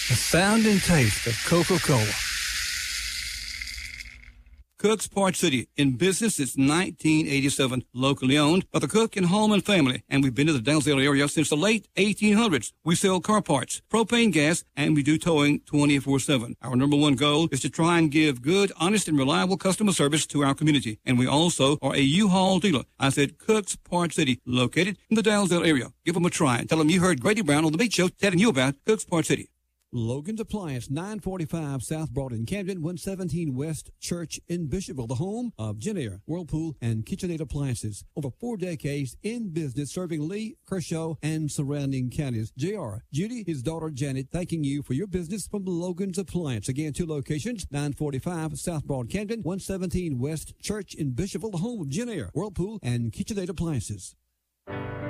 The sound and taste of Coca-Cola. Cook's Parts City, in business since 1987, locally owned by the Cook and Holman family, and we've been to the Dalesdale area since the late 1800s. We sell car parts, propane gas, and we do towing 24/7. Our number one goal is to try and give good, honest, and reliable customer service to our community, and we also are a U-Haul dealer. I said Cook's Parts City, located in the Dalesdale area. Give them a try and tell them you heard Grady Brown on the Beat Show telling you about Cook's Parts City. Logan's Appliance, 945 South Broad in Camden, 117 West Church in Bishopville, the home of Genair, Whirlpool, and KitchenAid Appliances. Over 4 decades in business, serving Lee, Kershaw, and surrounding counties. JR, Judy, his daughter Janet, thanking you for your business from Logan's Appliance. Again, 2 locations, 945 South Broad, Camden, 117 West Church in Bishopville, the home of Genair, Whirlpool, and KitchenAid Appliances.